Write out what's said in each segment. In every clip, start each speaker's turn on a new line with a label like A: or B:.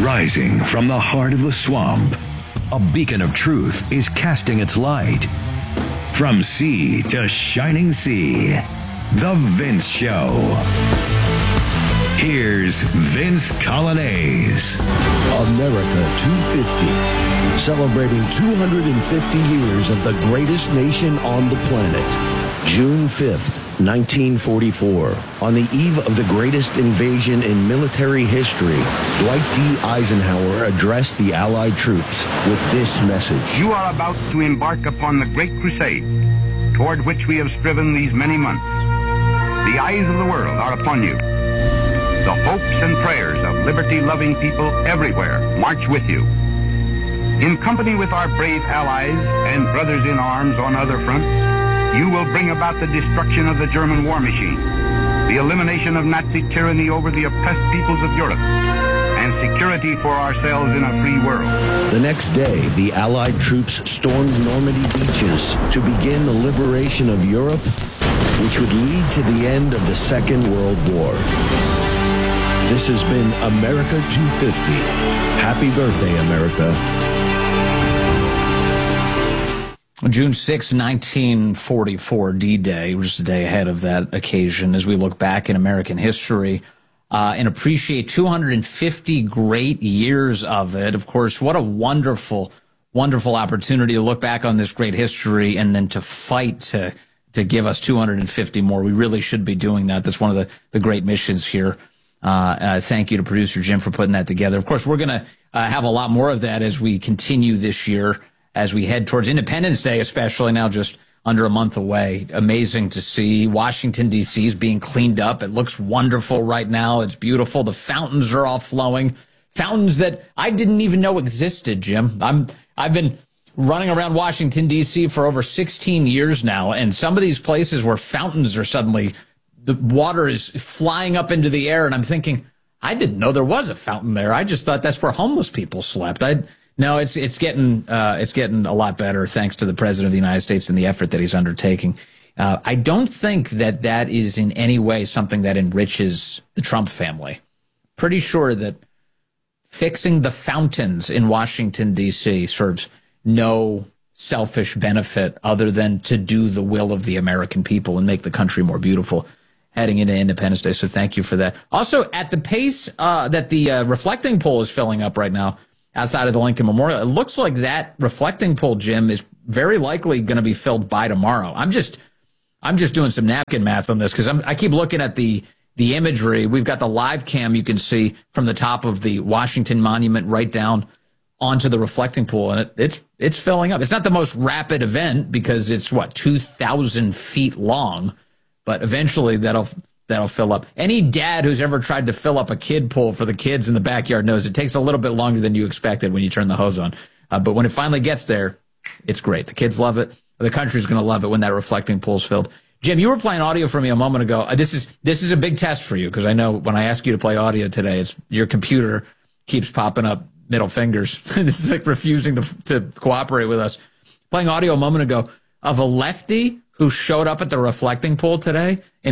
A: Rising from the heart of the swamp, a beacon of truth is casting its light. From sea to shining sea, The Vince Show. Here's Vince Coglianese.
B: America 250, celebrating 250 years of the greatest nation on the planet. June 5th, 1944. On the eve of the greatest invasion in military history, Dwight D. Eisenhower addressed the Allied troops with this message.
C: You are about to embark upon the great crusade toward which we have striven these many months. The eyes of the world are upon you. The hopes and prayers of liberty-loving people everywhere march with you. In company with our brave allies and brothers in arms on other fronts, you will bring about the destruction of the German war machine, the elimination of Nazi tyranny over the oppressed peoples of Europe, and security for ourselves in a free world.
B: The next day, the Allied troops stormed Normandy beaches to begin the liberation of Europe, which would lead to the end of the Second World War. This has been America 250. Happy birthday, America.
D: June 6, 1944, D-Day, which is a day ahead of that occasion as we look back in American history and appreciate 250 great years of it. Of course, what a wonderful, wonderful opportunity to look back on this great history and then to fight to give us 250 more. We really should be doing that. That's one of the great missions here. Thank you to producer Jim for putting that together. Of course, we're going to have a lot more of that as we continue this year, as we head towards Independence Day, especially now just under a month away. Amazing to see. Washington, D.C. is being cleaned up. It looks wonderful right now. It's beautiful. The fountains are all flowing. Fountains that I didn't even know existed, Jim. I've been running around Washington, D.C. for over 16 years now, and some of these places where fountains are suddenly, the water is flying up into the air, and I'm thinking, I didn't know there was a fountain there. I just thought that's where homeless people slept. No, it's getting a lot better thanks to the President of the United States and the effort that he's undertaking. I don't think that is in any way something that enriches the Trump family. Pretty sure that fixing the fountains in Washington, D.C. serves no selfish benefit other than to do the will of the American people and make the country more beautiful heading into Independence Day. So thank you for that. Also, at the pace that the reflecting pool is filling up right now, outside of the Lincoln Memorial, it looks like that reflecting pool, Jim, is very likely going to be filled by tomorrow. I'm just doing some napkin math on this because I keep looking at the imagery. We've got the live cam you can see from the top of the Washington Monument right down onto the reflecting pool, and it's filling up. It's not the most rapid event because it's 2,000 feet long, but eventually that'll fill up. Any dad who's ever tried to fill up a kid pool for the kids in the backyard knows it takes a little bit longer than you expected when you turn the hose on. But when it finally gets there, it's great. The kids love it. The country's going to love it when that reflecting pool's filled. Jim, you were playing audio for me a moment ago. This is a big test for you because I know when I ask you to play audio today, it's your computer keeps popping up middle fingers. This is like refusing to cooperate with us. Playing audio a moment ago of a lefty who showed up at the reflecting pool today and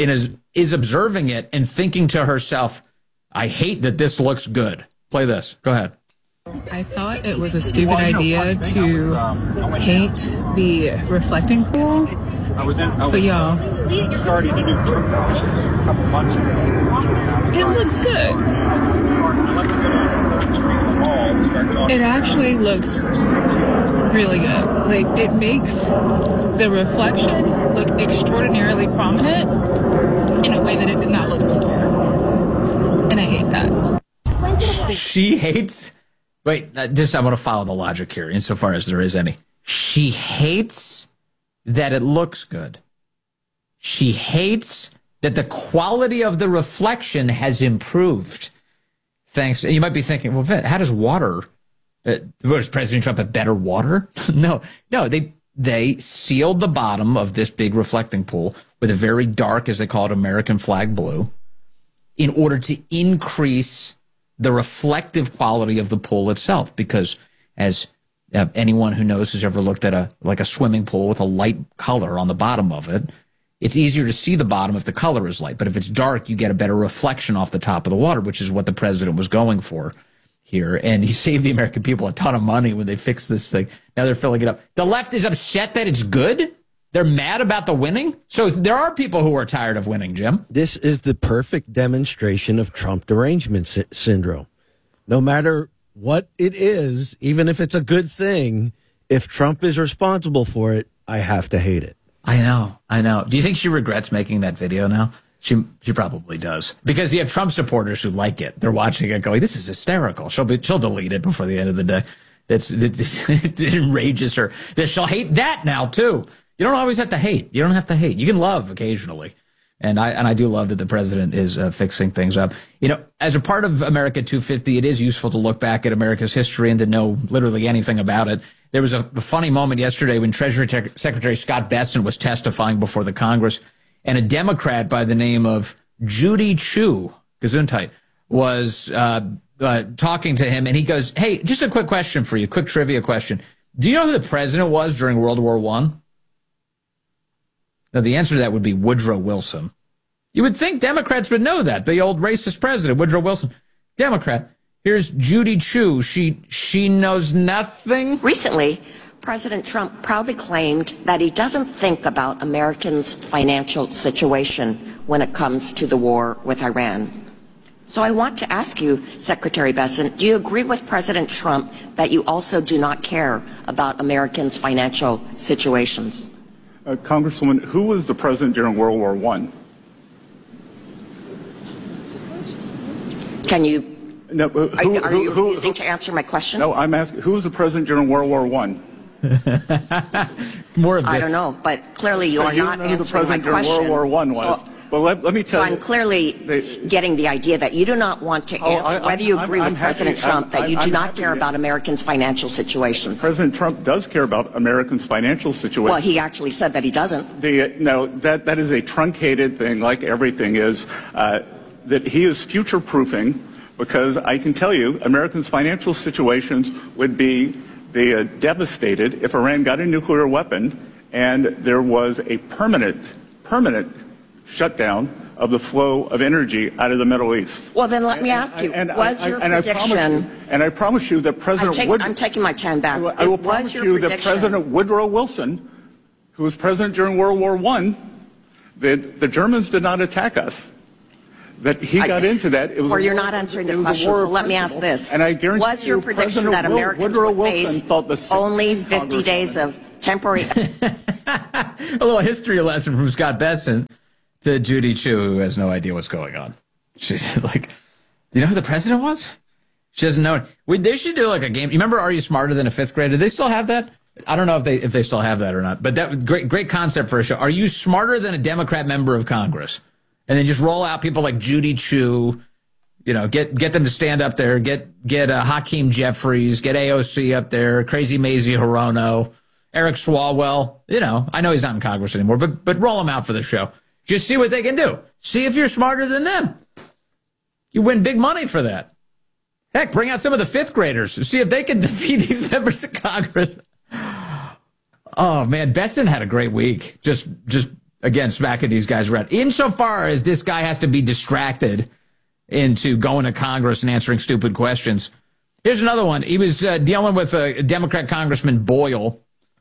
D: is observing it and thinking to herself, I hate that this looks good. Play this. Go ahead.
E: I thought it was a stupid idea to paint the reflecting pool, but y'all,
F: starting to do for a couple months ago.
E: it looks good. It actually looks really good. Like, it makes the reflection look extraordinarily prominent in a way that it did not look before. And I hate that.
D: She hates... Wait, I want to follow the logic here, insofar as there is any. She hates that it looks good. She hates that the quality of the reflection has improved. Thanks. You might be thinking, well, how does water... does President Trump have better water? No. They sealed the bottom of this big reflecting pool with a very dark, as they call it, American flag blue, in order to increase the reflective quality of the pool itself, because as anyone who knows who's ever looked at a swimming pool with a light color on the bottom of it, it's easier to see the bottom if the color is light. But if it's dark, you get a better reflection off the top of the water, which is what the president was going for here, and he saved the American people a ton of money when they fixed this thing. Now they're filling it up. The left is upset that it's good. They're mad about the winning. So there are people who are tired of winning, Jim.
B: This is the perfect demonstration of Trump derangement syndrome. No matter what it is, even if it's a good thing, if Trump is responsible for it, I have to hate it.
D: I know. Do you think she regrets making that video now? She probably does, because you have Trump supporters who like it. They're watching it going, this is hysterical. She'll delete it before the end of the day. It enrages her. She'll hate that now too. You don't always have to hate. You don't have to hate. You can love occasionally. And I do love that the president is fixing things up. You know, as a part of America 250, it is useful to look back at America's history and to know literally anything about it. There was a funny moment yesterday when Treasury Secretary Scott Bessent was testifying before the Congress, and a Democrat by the name of Judy Chu, Gesundheit, was talking to him, and he goes, hey, just a quick question for you, quick trivia question. Do you know who the president was during World War I? Now, the answer to that would be Woodrow Wilson. You would think Democrats would know that, the old racist president, Woodrow Wilson. Democrat. Here's Judy Chu. She knows nothing.
G: Recently, President Trump proudly claimed that he doesn't think about Americans' financial situation when it comes to the war with Iran. So I want to ask you, Secretary Bessent, do you agree with President Trump that you also do not care about Americans' financial situations?
F: Congresswoman, who was the president during World War I?
G: Can you?
F: No,
G: Are you refusing to answer my question?
F: No, I'm asking, who was the president during World War I?
D: More of this.
G: I don't know, but clearly you are not answering my question.
F: World War I was.
G: So,
F: well, let me tell you.
G: I'm clearly getting the idea that you do not want to answer whether you agree with President Trump that you do not care about Americans' financial situations.
F: President Trump does care about Americans' financial situation.
G: Well, he actually said that he doesn't.
F: No, that is a truncated thing, like everything is, that he is future-proofing, because I can tell you Americans' financial situations would be devastated if Iran got a nuclear weapon and there was a permanent shutdown of the flow of energy out of the Middle East.
G: Well, then let me ask you, was your prediction...
F: I promise you that President
G: I'm taking my time back.
F: I will promise you that President Woodrow Wilson, who was president during World War I, the Germans did not attack us. That he got into that.
G: Or you're not answering the question, so let me ask this.
F: And I guarantee
G: was your prediction that Americans would face only 50 days of temporary...
D: A little history lesson from Scott Bessent to Judy Chu, who has no idea what's going on. She's like, do you know who the president was? She doesn't know. They should do like a game. You remember Are You Smarter Than a Fifth Grader? Do they still have that? I don't know if they still have that or not. But that was great concept for a show. Are you smarter than a Democrat member of Congress? And then just roll out people like Judy Chu, you know, get them to stand up there, get Hakeem Jeffries, get AOC up there, Crazy Mazie Hirono, Eric Swalwell. You know, I know he's not in Congress anymore, but roll them out for the show. Just see what they can do. See if you're smarter than them. You win big money for that. Heck, bring out some of the fifth graders. See if they can defeat these members of Congress. Oh, man, Bessent had a great week. Just again, smacking these guys around. Insofar as this guy has to be distracted into going to Congress and answering stupid questions. Here's another one. He was dealing with a Democrat Congressman Boyle.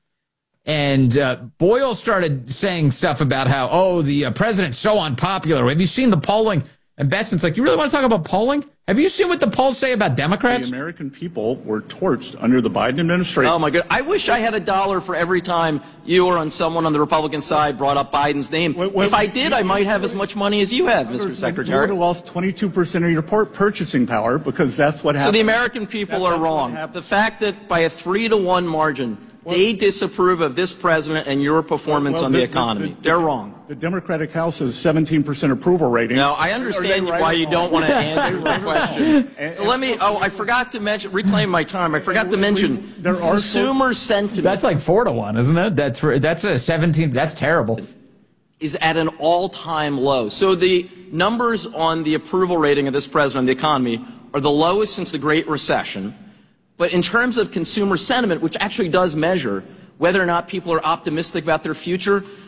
D: And Boyle started saying stuff about how, the president's so unpopular. Have you seen the polling? And Bessent's like, you really want to talk about polling? Have you seen what the polls say about Democrats?
F: The American people were torched under the Biden administration.
H: Oh, my God. I wish I had $1 for every time you or someone on the Republican side brought up Biden's name. If I did, I might have as much money as you have, Mr. Secretary.
F: You would have lost 22% of your purchasing power because that's what happened.
H: So the American people are wrong. The fact that by a 3-to-1 margin, they disapprove of this president and your performance on the economy. They're wrong.
F: The Democratic House has 17% approval rating.
H: Now, I understand why you don't want to answer the question. So let me, I forgot to mention, reclaim my time. I forgot to mention consumer sentiment.
D: That's like 4-to-1, isn't it? That's a 17, that's terrible.
H: Is at an all-time low. So the numbers on the approval rating of this president and the economy are the lowest since the Great Recession. But in terms of consumer sentiment, which actually does measure whether or not people are optimistic about their future,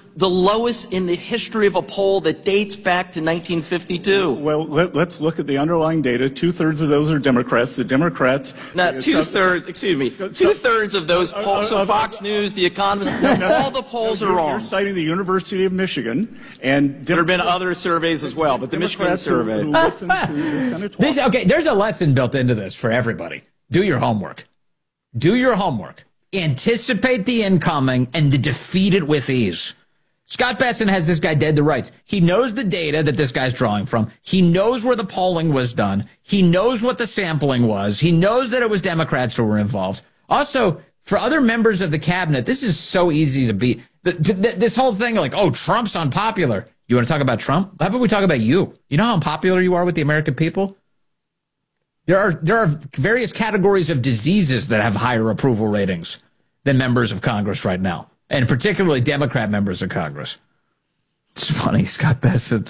H: the lowest in the history of a poll that dates back to 1952.
F: Well, let's look at the underlying data. 2/3 of those are Democrats. The Democrats...
H: Now, 2/3, excuse me, 2/3 of those polls, so Fox News, The Economist, all the polls are wrong.
F: You're citing the University of Michigan, and
H: there have been other surveys as well, but the Michigan survey...
F: Who listen to this kind of talk.
D: Okay, there's a lesson built into this for everybody. Do your homework. Do your homework. Anticipate the incoming and defeat it with ease. Scott Bessent has this guy dead to rights. He knows the data that this guy's drawing from. He knows where the polling was done. He knows what the sampling was. He knows that it was Democrats who were involved. Also, for other members of the cabinet, this is so easy to beat. This whole thing like, oh, Trump's unpopular. You want to talk about Trump? How about we talk about you? You know how unpopular you are with the American people? There are various categories of diseases that have higher approval ratings than members of Congress right now, and particularly Democrat members of Congress. It's funny. Scott Bessent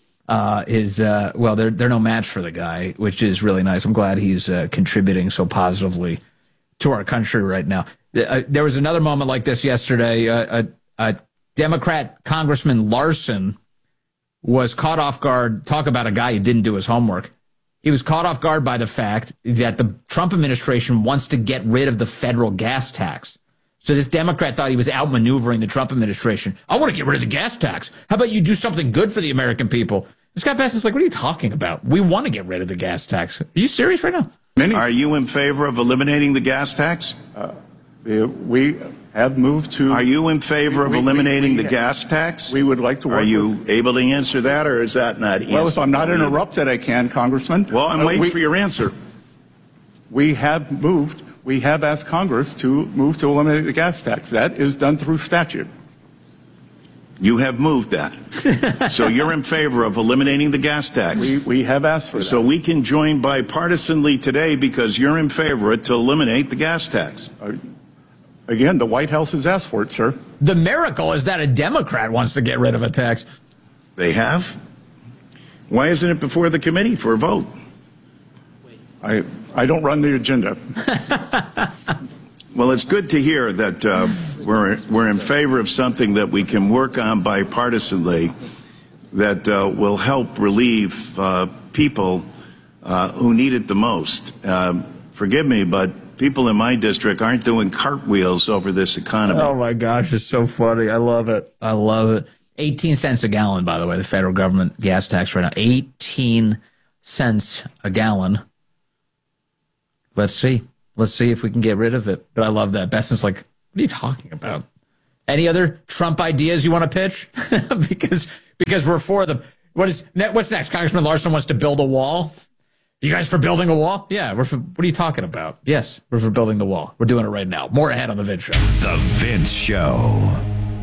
D: they're no match for the guy, which is really nice. I'm glad he's contributing so positively to our country right now. There was another moment like this yesterday. A Democrat Congressman Larson was caught off guard. Talk about a guy who didn't do his homework. He was caught off guard by the fact that the Trump administration wants to get rid of the federal gas tax. So this Democrat thought he was outmaneuvering the Trump administration. I want to get rid of the gas tax. How about you do something good for the American people? Scott Bessent's like, what are you talking about? We want to get rid of the gas tax. Are you serious right now?
I: Are you in favor of eliminating the gas tax?
F: We have moved to...
I: Are you in favor of eliminating the gas tax?
F: We would like to work.
I: Are you able to answer that, or is that not...
F: Well, if I'm not interrupted, I can, Congressman.
I: Well, I'm waiting for your answer.
F: We have asked Congress to move to eliminate the gas tax. That is done through statute.
I: You have moved that. So you're in favor of eliminating the gas tax.
F: We have asked for that.
I: So we can join bipartisanly today because you're in favor to eliminate the gas tax.
F: Again, the White House has asked for it, sir.
D: The miracle is that a Democrat wants to get rid of a tax.
I: They have? Why isn't it before the committee for a vote?
F: I don't run the agenda.
I: Well, it's good to hear that we're in favor of something that we can work on bipartisanly that will help relieve people who need it the most. Forgive me, but people in my district aren't doing cartwheels over this economy.
D: Oh, my gosh, it's so funny. I love it. I love it. 18 cents a gallon, by the way, the federal government gas tax right now. 18 cents a gallon. Let's see. Let's see if we can get rid of it. But I love that. Bessent's like, what are you talking about? Any other Trump ideas you want to pitch? because we're for them. What's next? Congressman Larson wants to build a wall. You guys for building a wall? Yeah, we're for. What are you talking about? Yes, we're for building the wall. We're doing it right now. More ahead on The Vince Show.
A: The Vince Show.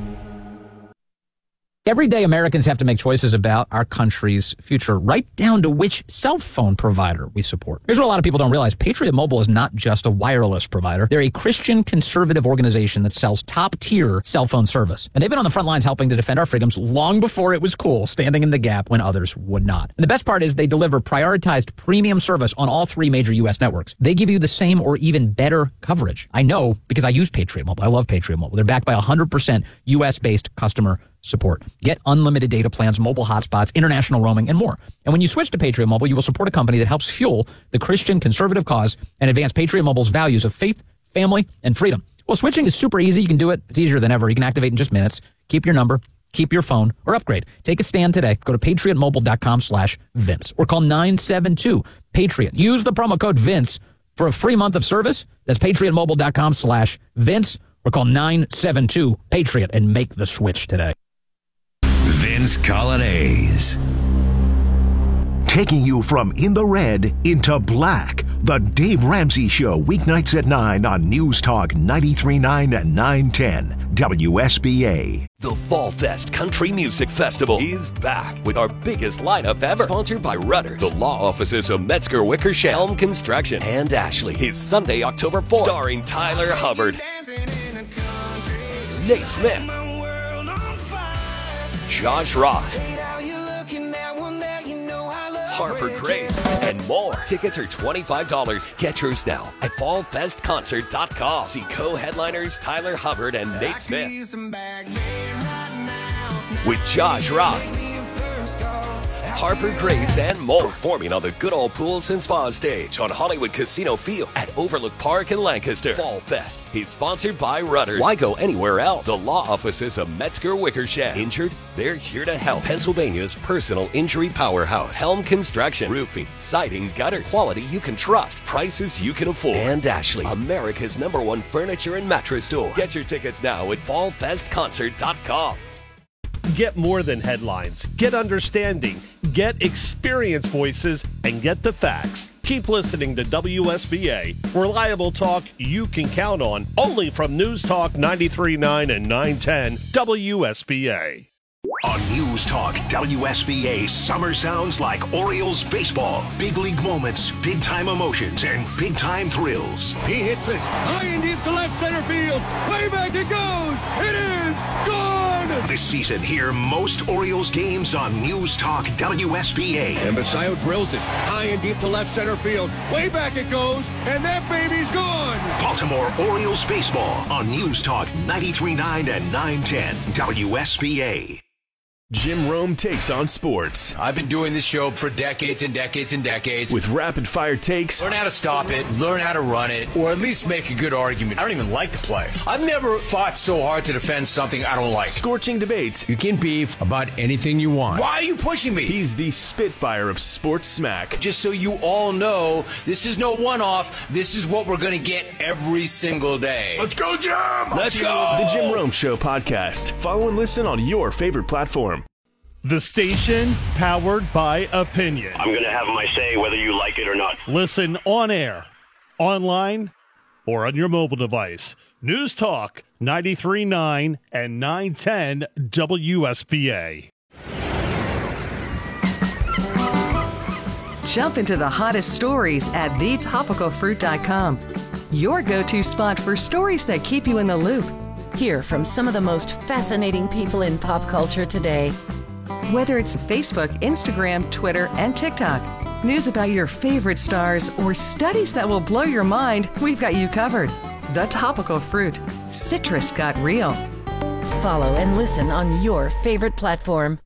J: Every day, Americans have to make choices about our country's future, right down to which cell phone provider we support. Here's what a lot of people don't realize. Patriot Mobile is not just a wireless provider. They're a Christian conservative organization that sells top-tier cell phone service. And they've been on the front lines helping to defend our freedoms long before it was cool, standing in the gap when others would not. And the best part is they deliver prioritized premium service on all three major U.S. networks. They give you the same or even better coverage. I know because I use Patriot Mobile. I love Patriot Mobile. They're backed by 100% U.S.-based customer support. Get unlimited data plans, mobile hotspots, international roaming, and more. And when you switch to Patriot Mobile, you will support a company that helps fuel the Christian conservative cause and advance Patriot Mobile's values of faith, family, and freedom. Well, switching is super easy. You can do it. It's easier than ever. You can activate in just minutes. Keep your number, keep your phone, or upgrade. Take a stand today. Go to patriotmobile.com/Vince or call 972-PATRIOT. Use the promo code Vince for a free month of service. That's patriotmobile.com/Vince or call 972-PATRIOT and make the switch today.
A: Vince Colonnese.
K: Taking you from in the red into black. The Dave Ramsey Show, weeknights at 9 on News Talk 93.9 and 910 WSBA.
L: The Fall Fest Country Music Festival is back with our biggest lineup ever. Sponsored by Rudders, the law offices of Metzger Wickersham, Helm Construction, and Ashley. Is Sunday, October 4th. Starring Tyler Hubbard, Nate Smith, Josh Ross, Harper Grace, and more. Tickets are $25. Get yours now at fallfestconcert.com. See co-headliners Tyler Hubbard and Nate Smith. with Josh Ross, Harper Grace, and more, performing on the Good Old Pools and Spa stage on Hollywood Casino Field at Overlook Park in Lancaster. Fall Fest is sponsored by Rudders. Why go anywhere else? The law offices of Metzger Wickersham. Injured? They're here to help. Pennsylvania's personal injury powerhouse. Helm Construction. Roofing, siding, gutters. Quality you can trust. Prices you can afford. And Ashley, America's #1 furniture and mattress store. Get your tickets now at fallfestconcert.com.
M: Get more than headlines. Get understanding. Get experienced voices and get the facts. Keep listening to WSBA. Reliable talk you can count on. Only from News Talk 93.9 and 910 WSBA.
K: On News Talk WSBA, summer sounds like Orioles baseball. Big league moments, big time emotions, and big time thrills.
N: He hits this high and deep to left center field. Way back it goes. It is gone.
K: This season, hear most Orioles games on News Talk WSBA.
N: And Basayo drills it high and deep to left center field. Way back it goes, and that baby's gone.
K: Baltimore Orioles baseball on News Talk 93.9 and 910 WSBA.
O: Jim Rome takes on sports.
P: I've been doing this show for decades and decades and decades.
O: With rapid-fire takes.
P: Learn how to stop it, learn how to run it, or at least make a good argument. I don't even like to play. I've never fought so hard to defend something I don't like.
O: Scorching debates.
P: You can beef about anything you want. Why are you pushing me?
O: He's the Spitfire of sports smack.
P: Just so you all know, this is no one-off. This is what we're going to get every single day.
N: Let's go, Jim!
P: Let's go!
O: The Jim Rome Show podcast. Follow and listen on your favorite platform.
M: The station powered by opinion.
Q: I'm going to have my say whether you like it or not.
M: Listen on air, online, or on your mobile device. News Talk 93.9 and 910 WSBA.
R: Jump into the hottest stories at thetopicalfruit.com. Your go-to spot for stories that keep you in the loop.
S: Hear from some of the most fascinating people in pop culture today.
R: Whether it's Facebook, Instagram, Twitter, and TikTok, news about your favorite stars, or studies that will blow your mind, we've got you covered. The Topical Fruit. Citrus got real.
S: Follow and listen on your favorite platform.